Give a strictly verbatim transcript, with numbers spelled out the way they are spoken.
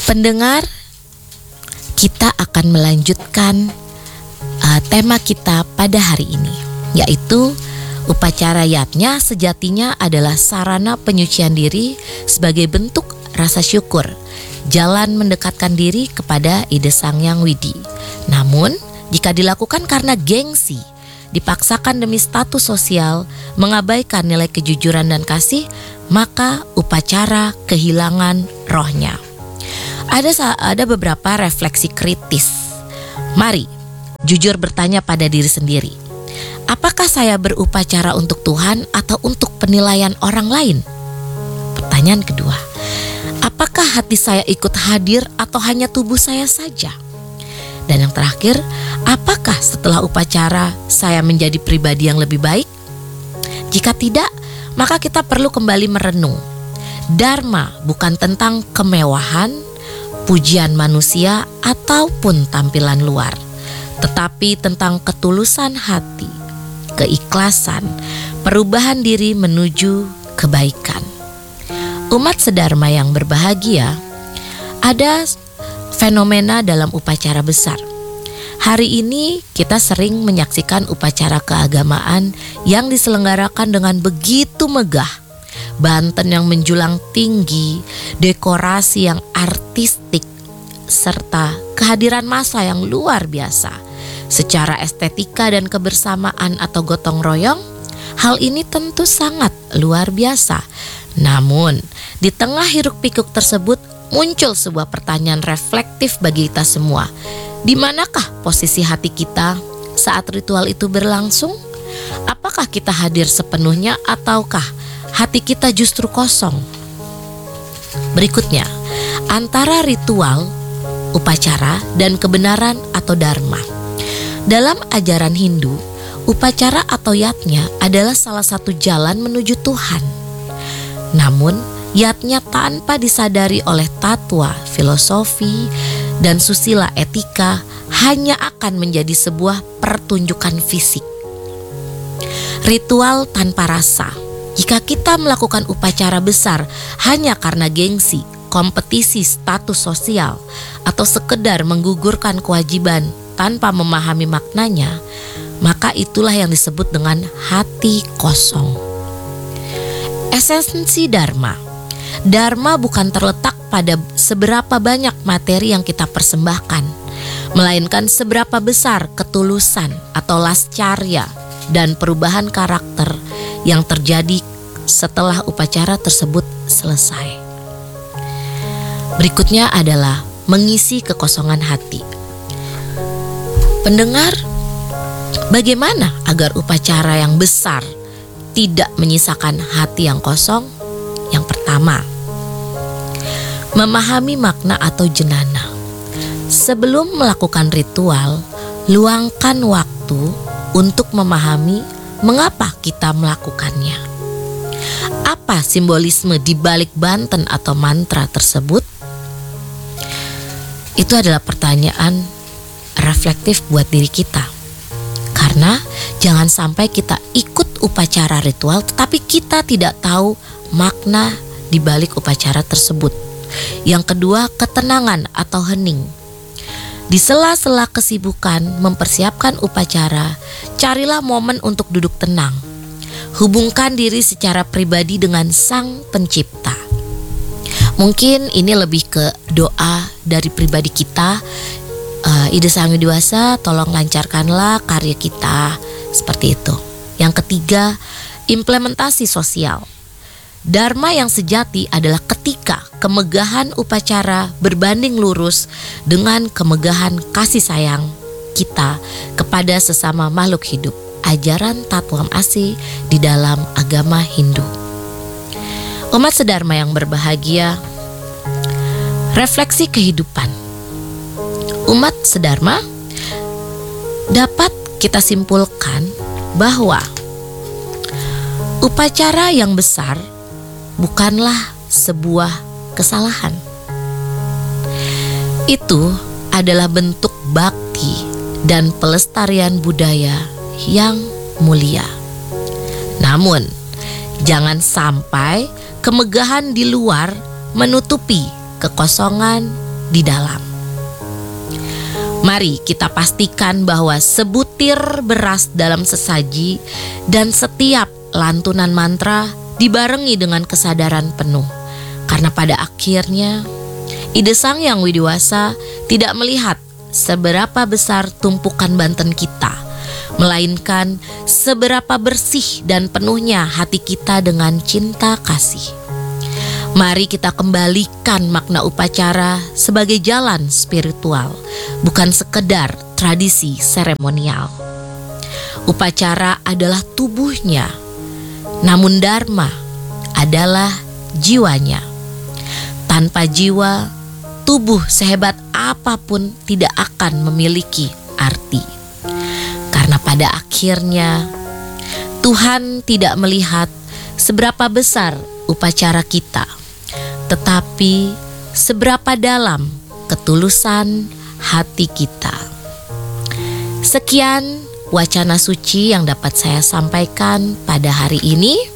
Pendengar, kita akan melanjutkan uh, tema kita pada hari ini, yaitu upacara yatnya sejatinya adalah sarana penyucian diri sebagai bentuk rasa syukur, jalan mendekatkan diri kepada Ide Sang Hyang Widi. Namun, jika dilakukan karena gengsi, dipaksakan demi status sosial, mengabaikan nilai kejujuran dan kasih, maka upacara kehilangan rohnya. Ada ada beberapa refleksi kritis. Mari jujur bertanya pada diri sendiri. Apakah saya berupacara untuk Tuhan atau untuk penilaian orang lain? Pertanyaan kedua, apakah hati saya ikut hadir atau hanya tubuh saya saja? Dan yang terakhir, apakah setelah upacara saya menjadi pribadi yang lebih baik? Jika tidak, maka kita perlu kembali merenung. Dharma bukan tentang kemewahan, pujian manusia ataupun tampilan luar, tetapi tentang ketulusan hati, keikhlasan, perubahan diri menuju kebaikan. Umat sedharma yang berbahagia, ada fenomena dalam upacara besar. Hari ini kita sering menyaksikan upacara keagamaan yang diselenggarakan dengan begitu megah. Banten yang menjulang tinggi, dekorasi yang artistik, serta kehadiran massa yang luar biasa. Secara estetika dan kebersamaan atau gotong royong, hal ini tentu sangat luar biasa. Namun, di tengah hiruk pikuk tersebut muncul sebuah pertanyaan reflektif bagi kita semua. Di manakah posisi hati kita saat ritual itu berlangsung? Apakah kita hadir sepenuhnya ataukah hati kita justru kosong? Berikutnya, antara ritual, upacara, dan kebenaran atau dharma. Dalam ajaran Hindu, upacara atau yatnya adalah salah satu jalan menuju Tuhan. Namun, yatnya tanpa disadari oleh tatwa, filosofi, dan susila etika hanya akan menjadi sebuah pertunjukan fisik. Ritual tanpa rasa. Jika kita melakukan upacara besar hanya karena gengsi, kompetisi status sosial, atau sekedar menggugurkan kewajiban tanpa memahami maknanya, maka itulah yang disebut dengan hati kosong. Esensi Dharma. Dharma bukan terletak pada seberapa banyak materi yang kita persembahkan, melainkan seberapa besar ketulusan atau lascarya dan perubahan karakter yang terjadi setelah upacara tersebut selesai. Berikutnya adalah mengisi kekosongan hati. Pendengar, bagaimana agar upacara yang besar tidak menyisakan hati yang kosong? Yang pertama, memahami makna atau jenana. Sebelum melakukan ritual, luangkan waktu untuk memahami mengapa kita melakukannya. Apa simbolisme di balik banten atau mantra tersebut? Itu adalah pertanyaan reflektif buat diri kita. Karena jangan sampai kita ikut upacara ritual tetapi kita tidak tahu makna di balik upacara tersebut. Yang kedua, ketenangan atau hening. Di sela-sela kesibukan mempersiapkan upacara, carilah momen untuk duduk tenang. Hubungkan diri secara pribadi dengan Sang Pencipta. Mungkin ini lebih ke doa dari pribadi kita. uh, Ide Sang Widi Wasa, tolong lancarkanlah karya kita. Seperti itu. Yang ketiga, implementasi sosial. Dharma yang sejati adalah ketika kemegahan upacara berbanding lurus dengan kemegahan kasih sayang kita kepada sesama makhluk hidup. Ajaran Tatwam Asi di dalam agama Hindu. Umat sedharma yang berbahagia, refleksi kehidupan. Umat sedharma dapat kita simpulkan bahwa upacara yang besar bukanlah sebuah kesalahan. Itu adalah bentuk bakti dan pelestarian budaya yang mulia. Namun, jangan sampai kemegahan di luar menutupi kekosongan di dalam. Mari kita pastikan bahwa sebutir beras dalam sesaji dan setiap lantunan mantra dibarengi dengan kesadaran penuh. Karena pada akhirnya, ide Sang Yang Widiwasa tidak melihat seberapa besar tumpukan banten kita, melainkan seberapa bersih dan penuhnya hati kita dengan cinta kasih. Mari kita kembalikan makna upacara sebagai jalan spiritual, bukan sekedar tradisi seremonial. Upacara adalah tubuhnya, namun dharma adalah jiwanya. Tanpa jiwa, tubuh sehebat apapun tidak akan memiliki arti. Karena pada akhirnya, Tuhan tidak melihat seberapa besar upacara kita, tetapi seberapa dalam ketulusan hati kita. Sekian wacana suci yang dapat saya sampaikan pada hari ini.